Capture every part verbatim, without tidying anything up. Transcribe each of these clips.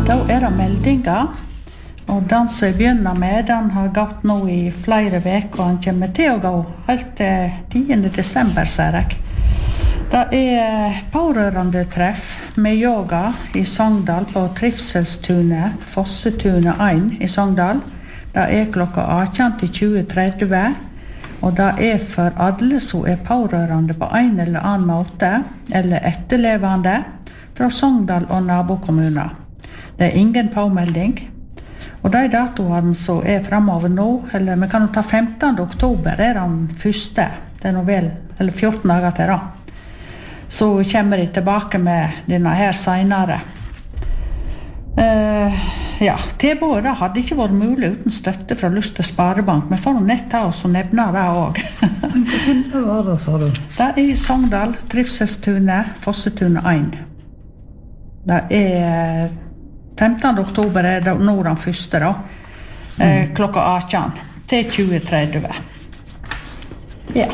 Da er det meldinger, og den som jeg begynner med, den har gått nå i flere veker, og han kommer til å gå helt til tiende desember, ser jeg. Det er pårørende treff med yoga i Sogndal på Trivselstunet, Fossetunet en i Sogndal. Det er klokka atten til tjue tretti, og det er for alle som er pårørende på en eller annen måte, eller etterlevende, fra Sogndal og nabokommuner. Det er ingen påmelding, og de datoene som er fremover nå, eller vi kan jo ta femtende oktober, er den første, det er nå vel, eller fjorten dager til da. Så kommer de tilbake med denne her senere. Uh, ja, tilbudet hadde ikke vært mulig uten støtte fra Luster Sparebank, men for å nett ta oss og nevne det også. Hva var det, sa du? Det er i Sogndal, Trivselstunet, Fossetunet en. Det er femtende oktober er det nå den første da, eh, klokka atten til tjue tretti. Ja.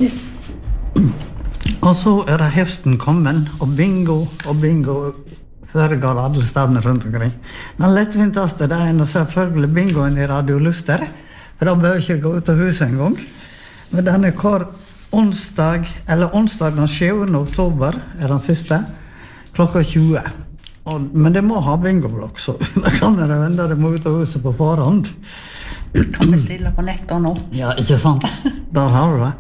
Og så er det høsten kommet, og bingo og bingo foregår alle stedene rundt omkring. Den lettvinteste det er selvfølgelig bingoen i Radio Luster, for da bør ikke gå ut av huset en gang. Men den er hver onsdag, eller onsdag den sjuende oktober er den første, klokka tjue. Og, men det må ha bingoblokk, så da kan dere vende det mot huset på forhånd. Kan bestille på nettet nå. Ja, ikke sant? Der har du det.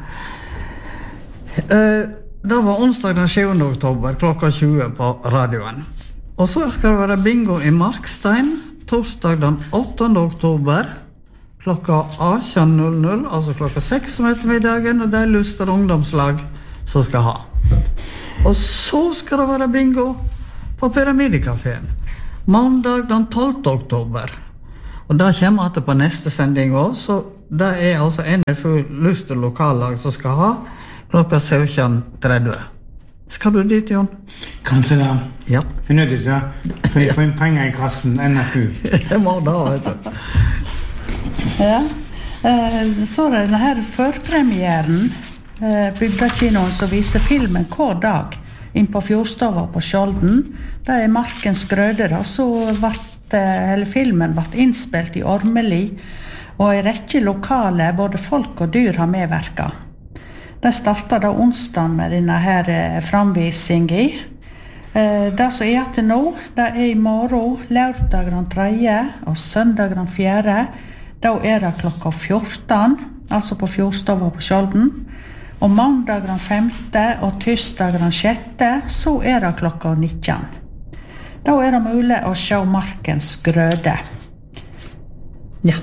Eh, det var onsdag den sjuende oktober, klokka tjue på radioen. Og så skal det være bingo i Markstein, torsdag den åttende oktober, klokka atten null null, altså klokka seks om ettermiddagen, og det er Luster ungdomslag som skal ha. Og så skal det være bingo på Pyramidekaféen, mandag den tolvte oktober. Og da kommer jeg på neste sending også, så det er altså N F U Luster lokallag som skal ha klokka sytten tretti. Skal du dit, Jon? Kanskje da. Ja. Vi er nødt til det, for jeg får inn penger i kassen, N F U. Jeg må da, vet du. Ja, så er det denne her førpremieren, Bygdakinoen som viser filmen hver dag inn på Fjordstova på Skjolden. Det er Markens Grøde da, så vart, eller filmen ble innspilt i Ormeli, og en rekke lokale, både folk og dyr har medverket. Det startet da onsdagen med denne her framvisingen. Det som er til nå, det er i morgen, lørdag den tredje og søndag den fjerde. Da er det klokka fjorten, altså på Fjordstova på Skjolden. Og mandag den femte og tirsdag den sjette, så er det klokka nitten. Da er det mulig å se Markens Grøde. Ja.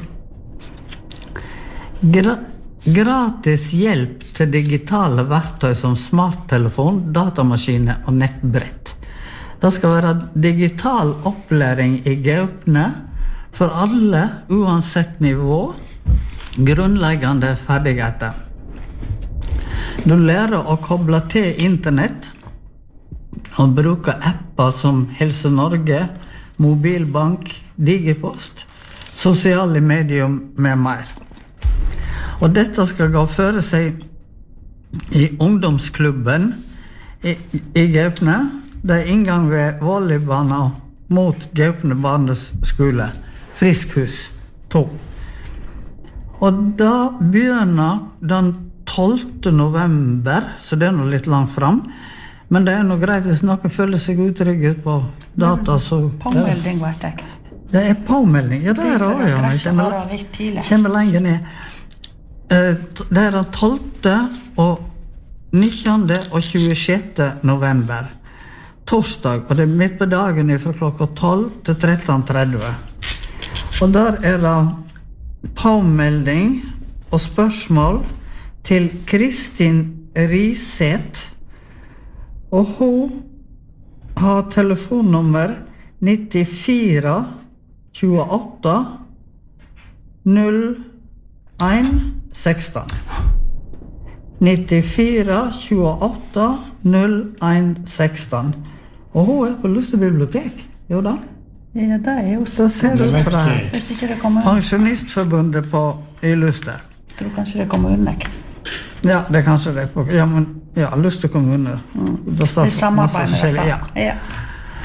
Gra gratis hjelp til digitale verktøy som smarttelefon, datamaskiner og nettbrett. Det skal være digital opplæring i Gaupne for alle, uansett nivå, grunnleggende ferdigheter. Du lærer å koble til internett og bruke apper som Helse Norge, Mobilbank, Digipost, sosiale medier med mer. Og dette skal gå føre seg i ungdomsklubben i, i Gaupne. Det er inngang ved volleybanen mot Gaupne barneskole, Friskhus to. Og da begynner den tolvte november, så det er nå litt langt frem. Men det er nå greit hvis noen føler seg utrygget på data, så... Påmelding, vet jeg. Det er påmelding, ja, det er det også, ja. Jeg kommer, kommer lenger ned. Det er den tolvte og nittende og tjuesjette november. Torsdag, og det er midt på dagen fra klokka tolv til tretten tretti. Og der er det påmelding og spørsmål til Kristin Riseth, og hun har telefonnummer nittifire tjueåtte null en seksten. nittifire tjueåtte null en seksten. Og hun er på Luster bibliotek, jo da? Ja, det er jo så. Det ser du på det her. Hvis ikke det kommer... Pensjonistforbundet på i Luster. Jeg tror kanskje det kommer unnek. Ja, det er kanskje det. Ja, men ja, Luster kommune. Mm. Det er samarbeid med det, ja. ja.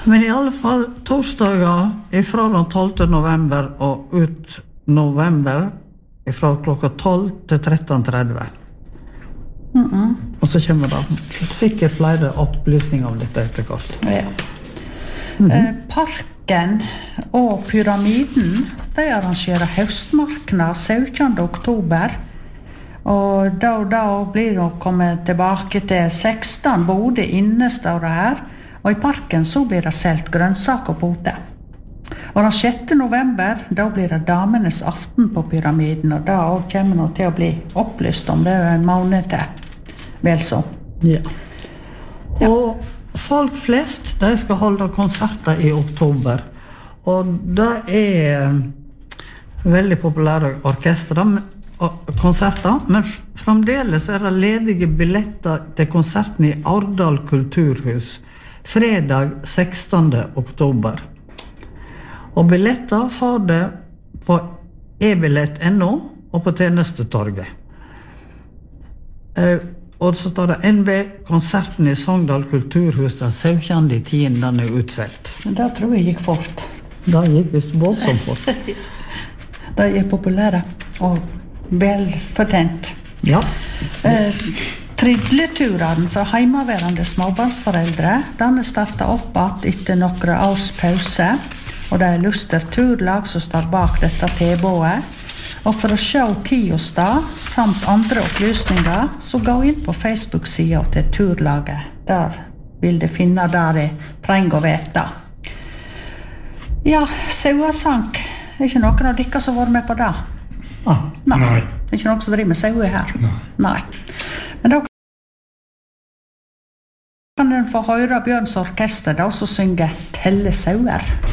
Men i alle fall, torsdager ifra den tolvte november og ut november, ifra klokka tolv til tretten tretti. Mm -mm. Og så kommer det sikkert flere opplysninger om dette etter hvert. Ja. Mm-hmm. eh, Parken og Pyramiden, de arrangerer høstmarknad syttende oktober. Og da, da blir det å komme tilbake til seksten boder inne, står det her. Og i parken så blir det selt grønnsak og pote. Og den sjette november, da blir det damenes aften på Pyramiden, og da også kommer det til å bli opplyst om det en måned til. Vel så. Ja. Ja. Og folk flest, de skal holde konserter i oktober. Og det er veldig populære orkestre og konserter, men fremdeles er det ledige billetter til konserten i Ardal kulturhus fredag sekstende oktober. Og billetter får det på e-billett punktum no og på tjenestetorget. Eh, og så står det N B, konserten i Sogndal kulturhus den syttende tiende, den er utselt. Men det tror jeg gikk fort. Det gikk visst voldsomt fort. Det er populære og velfortjent. Ja. Eh, Trilleturen for heimaværende småbarnsforeldre, den er startet opp at etter noen års pause, og det er Luster Turlag som står bak dette tilbudet. Og for å se tid og sted, samt andre opplysninger, så gå inn på Facebook-siden til Turlaget. Der vil de finne der de trenger å vite. Ja, sauesank. Er ikke noen av dere som har vært med på det? Ah, Nei. Nei. Det er ikke noen som driver med sauer her. Nei. Nei. Men da kan den få høre Bjørns orkester da, som synger Telle sauer.